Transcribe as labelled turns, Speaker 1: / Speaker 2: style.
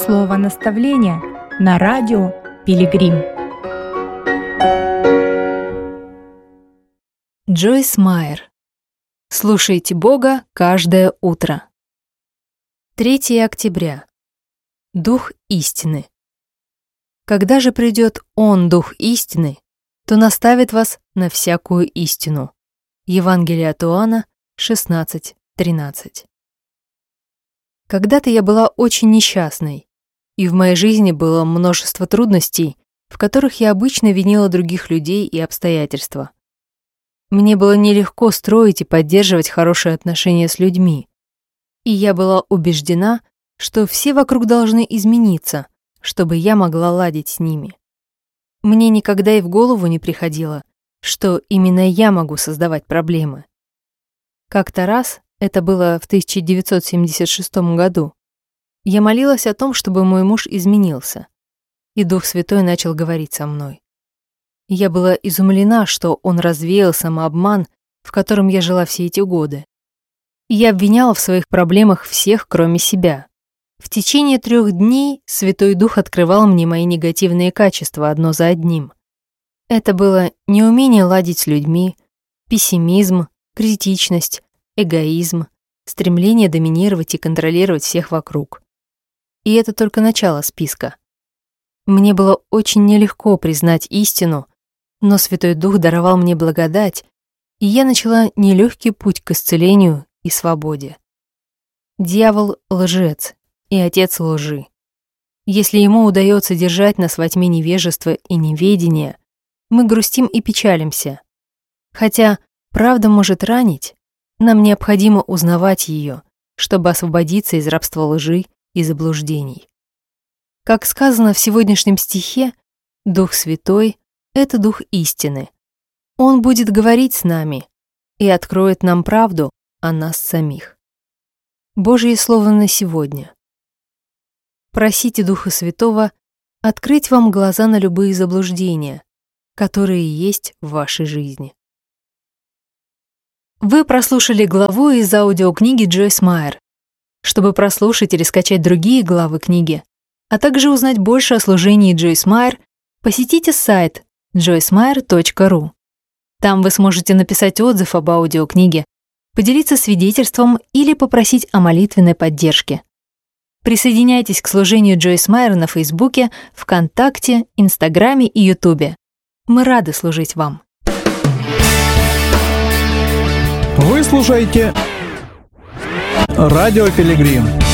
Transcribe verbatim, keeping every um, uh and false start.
Speaker 1: Слово наставления на радио Пилигрим.
Speaker 2: Джойс Майер. Слушайте Бога каждое утро. третьего октября. Дух истины. Когда же придет Он, Дух истины, то наставит вас на всякую истину. Евангелие от Иоанна шестнадцать тринадцать. Когда-то я была очень несчастной, и в моей жизни было множество трудностей, в которых я обычно винила других людей и обстоятельства. Мне было нелегко строить и поддерживать хорошие отношения с людьми, и я была убеждена, что все вокруг должны измениться, чтобы я могла ладить с ними. Мне никогда и в голову не приходило, что именно я могу создавать проблемы. Как-то раз, это было в тысяча девятьсот семьдесят шестом году, я молилась о том, чтобы мой муж изменился, и Дух Святой начал говорить со мной. Я была изумлена, что он развеял самообман, в котором я жила все эти годы. Я обвиняла в своих проблемах всех, кроме себя. В течение трех дней Святой Дух открывал мне мои негативные качества одно за одним. Это было неумение ладить с людьми, пессимизм, критичность, эгоизм, стремление доминировать и контролировать всех вокруг. И это только начало списка. Мне было очень нелегко признать истину, но Святой Дух даровал мне благодать, и я начала нелегкий путь к исцелению и свободе. Дьявол — лжец и отец лжи. Если ему удается держать нас во тьме невежества и неведения, мы грустим и печалимся. Хотя правда может ранить, нам необходимо узнавать ее, чтобы освободиться из рабства лжи и заблуждений. Как сказано в сегодняшнем стихе, Дух Святой — это Дух истины. Он будет говорить с нами и откроет нам правду о нас самих. Божье Слово на сегодня. Просите Духа Святого открыть вам глаза на любые заблуждения, которые есть в вашей жизни. Вы прослушали главу из аудиокниги Джойс Майер. Чтобы прослушать или скачать другие главы книги, а также узнать больше о служении Джойс Майер, посетите сайт джойс майер точка ру. Там вы сможете написать отзыв об аудиокниге, поделиться свидетельством или попросить о молитвенной поддержке. Присоединяйтесь к служению Джойс Майер на Фейсбуке, ВКонтакте, Инстаграме и Ютубе. Мы рады служить вам.
Speaker 3: Вы слушаете Радио Пилигрим.